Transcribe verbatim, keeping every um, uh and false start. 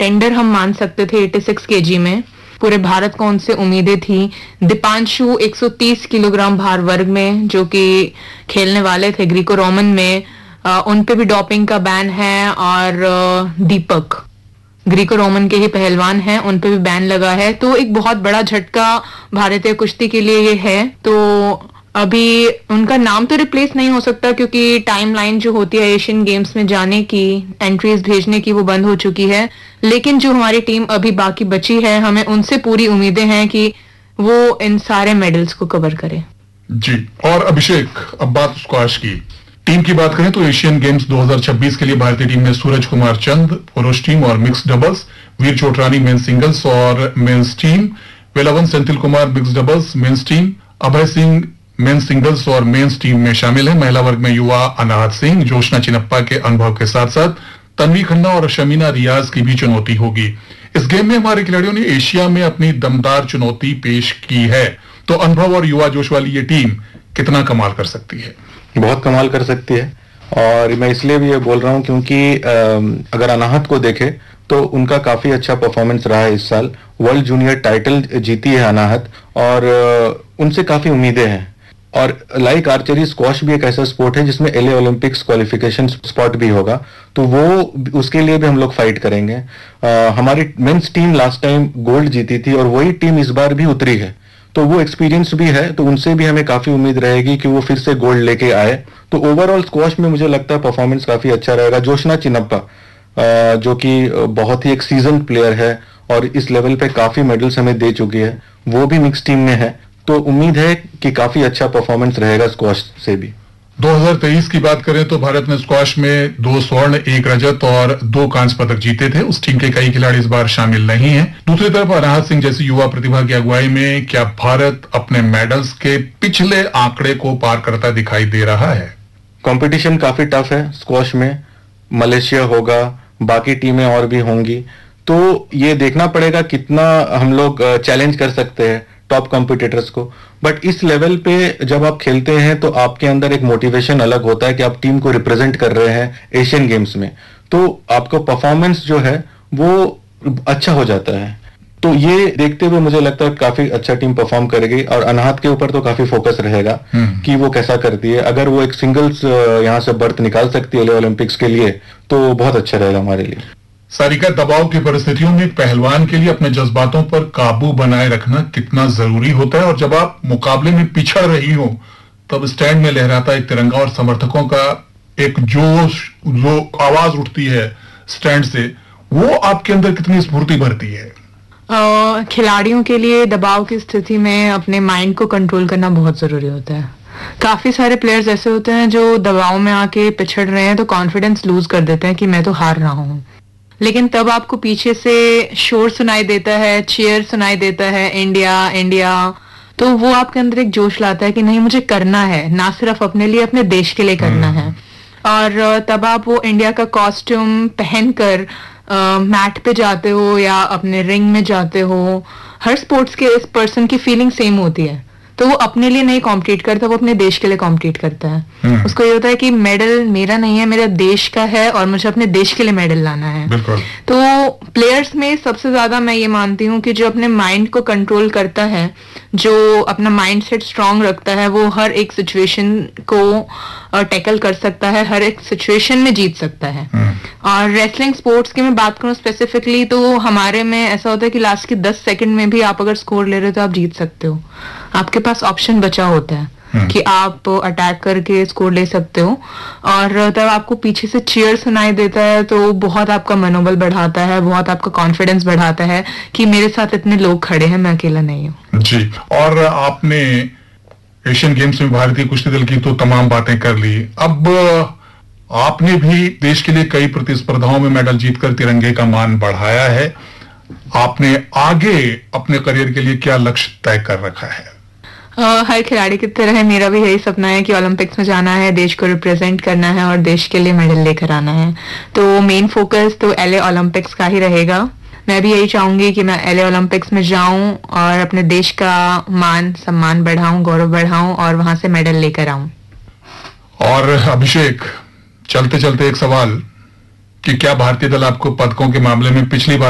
Contender हम मान सकते थे छियासी केजी में। पूरे भारत को उनसे उम्मीदें थी। दीपांशु एक सौ तीस किलोग्राम भार वर्ग में जो कि खेलने वाले थे ग्रीको रोमन में, आ, उन पे भी डोपिंग का बैन है। और आ, दीपक ग्रीको रोमन के ही पहलवान हैं, उन पे भी बैन लगा है। तो एक बहुत बड़ा झटका भारतीय कुश्ती के लिए ये है। तो अभी उनका नाम तो रिप्लेस नहीं हो सकता क्योंकि टाइमलाइन जो होती है एशियन गेम्स में जाने की, एंट्रीज भेजने की, वो बंद हो चुकी है। लेकिन जो हमारी टीम अभी बाकी बची है, हमें उनसे पूरी उम्मीदें हैं कि वो इन सारे मेडल्स को कवर करे। जी। और अभिषेक, अब बात स्क्वैश की टीम की बात करें तो एशियन गेम्स दो हज़ार छब्बीस के लिए भारतीय टीम में सूरज कुमार चंद पुरुष टीम और मिक्स डबल्स, वीर चोटरानी मेंस सिंगल्स और men's team, Velavan Senthil Kumar mix doubles men's team, Abhay Singh men's singles और मेंस टीम में शामिल है। महिला वर्ग में युवा अनाहत सिंह, जोशना चिनप्पा के अनुभव के साथ साथ तन्वी खन्ना और शमीना रियाज की भी चुनौती होगी। इस गेम में हमारे खिलाड़ियों ने एशिया में अपनी दमदार चुनौती पेश की है, तो अनुभव और युवा जोश वाली ये टीम कितना कमाल कर सकती है? बहुत कमाल कर सकती है। और मैं इसलिए भी ये बोल रहा हूं क्योंकि अगर अनाहत को देखे तो उनका काफी अच्छा परफॉर्मेंस रहा है इस साल। वर्ल्ड जूनियर टाइटल जीती है अनाहत और उनसे काफी उम्मीदें हैं। और लाइक आर्चरी, स्क्वॉश भी एक ऐसा स्पोर्ट है जिसमें एलए ओलंपिक्स क्वालिफिकेशन स्पॉट भी होगा, तो वो उसके लिए भी हम लोग फाइट करेंगे। आ, हमारी men's team last time gold जीती थी और वही टीम इस बार भी उतरी है, तो वो एक्सपीरियंस भी है, तो उनसे भी हमें काफी उम्मीद रहेगी कि वो फिर से गोल्ड लेके आए। तो ओवरऑल स्क्वॉश में मुझे लगता है परफॉर्मेंस काफी अच्छा रहेगा। जोशना चिनप्पा जो कि बहुत ही एक सीजन प्लेयर है और इस लेवल पे काफी मेडल्स हमें दे चुकी है, वो भी मिक्स टीम में है, तो उम्मीद है कि काफी अच्छा परफॉर्मेंस रहेगा स्क्वॉश से भी। दो हज़ार तेईस की बात करें तो भारत ने स्क्वॉश में दो स्वर्ण, एक रजत और दो कांस्य पदक जीते थे। उस टीम के कई खिलाड़ी इस बार शामिल नहीं हैं। दूसरी तरफ अनाहत सिंह जैसी युवा प्रतिभा की अगुवाई में क्या भारत अपने मेडल्स के पिछले आंकड़े को पार करता दिखाई दे रहा है? कंपटीशन काफी टफ है स्क्वॉश में। मलेशिया होगा, बाकी टीमें और भी होंगी, तो ये देखना पड़ेगा कितना हम लोग चैलेंज कर सकते हैं टॉप कॉम्पिटिटर्स को। बट इस लेवल पे जब आप खेलते हैं तो आपके अंदर एक मोटिवेशन अलग होता है कि आप टीम को रिप्रेजेंट कर रहे हैं एशियन गेम्स में, तो आपका परफॉर्मेंस जो है वो अच्छा हो जाता है। तो ये देखते हुए मुझे लगता है काफी अच्छा टीम परफॉर्म करेगी और अनाहत के ऊपर तो काफी फोकस रहेगा कि वो कैसा करती है। अगर वो एक सिंगल्स यहाँ से बर्थ निकाल सकती है ओलंपिक्स के लिए तो बहुत अच्छा रहेगा हमारे लिए। सारिका, दबाव की परिस्थितियों में पहलवान के लिए अपने जज्बातों पर काबू बनाए रखना कितना जरूरी होता है, और जब आप मुकाबले में पिछड़ रही हो तब स्टैंड में लहराता एक तिरंगा और समर्थकों का एक जोश, जो आवाज उठती है स्टैंड से, वो आपके अंदर कितनी स्फूर्ति भरती है? uh, खिलाड़ियों के लिए दबाव की स्थिति में अपने माइंड को कंट्रोल करना बहुत जरूरी होता है। काफी सारे प्लेयर्स ऐसे होते हैं जो दबाव में आके पिछड़ रहे हैं तो कॉन्फिडेंस लूज कर देते हैं कि मैं तो हार रहा हूं, लेकिन तब आपको पीछे से शोर सुनाई देता है, चीयर सुनाई देता है, इंडिया इंडिया, तो वो आपके अंदर एक जोश लाता है कि नहीं, मुझे करना है, ना सिर्फ अपने लिए, अपने देश के लिए करना है। और तब आप वो इंडिया का कॉस्ट्यूम पहनकर मैट पे जाते हो या अपने रिंग में जाते हो। हर स्पोर्ट्स के इस पर्सन की फीलिंग सेम होती है, तो वो अपने लिए नहीं कॉम्पिटिट करता, वो अपने देश के लिए कॉम्पिटिट करता है। उसको ये होता है कि मेडल मेरा नहीं है, मेरा देश का है और मुझे अपने देश के लिए मेडल लाना है। तो प्लेयर्स में सबसे ज्यादा मैं ये मानती हूँ कि जो अपने माइंड को कंट्रोल करता है, जो अपना माइंड सेट स्ट्रांग रखता है, वो हर एक सिचुएशन को टैकल कर सकता है, हर एक सिचुएशन में जीत सकता है। और रेसलिंग स्पोर्ट्स की मैं बात करूं स्पेसिफिकली, तो हमारे में ऐसा होता है कि लास्ट के दस सेकंड में भी आप अगर स्कोर ले रहे हो तो आप जीत सकते हो। आपके पास ऑप्शन बचा होता है कि आप अटैक करके स्कोर ले सकते हो, और तब आपको पीछे से चीयर सुनाई देता है तो बहुत आपका मनोबल बढ़ाता है, बहुत आपका कॉन्फिडेंस बढ़ाता है कि मेरे साथ इतने लोग खड़े हैं, मैं अकेला नहीं हूँ। जी। और आपने एशियन गेम्स में भारतीय कुश्ती दल की तो तमाम बातें कर ली, अब आपने भी देश के लिए कई प्रतिस्पर्धाओं में मेडल जीतकर तिरंगे का मान बढ़ाया है। आपने आगे अपने करियर के लिए क्या लक्ष्य तय कर रखा है? Uh, हर खिलाड़ी की तरह मेरा भी यही सपना है कि ओलंपिक्स में जाना है, देश को रिप्रेजेंट करना है और देश के लिए मेडल लेकर आना है। तो मेन फोकस तो एलए ओलंपिक्स का ही रहेगा। मैं भी यही चाहूंगी कि मैं एलए ओलंपिक्स में जाऊं और अपने देश का मान सम्मान बढ़ाऊं, गौरव बढ़ाऊं और वहां से मेडल लेकर आऊं। और अभिषेक, चलते चलते एक सवाल कि क्या भारतीय दल आपको पदकों के मामले में पिछली बार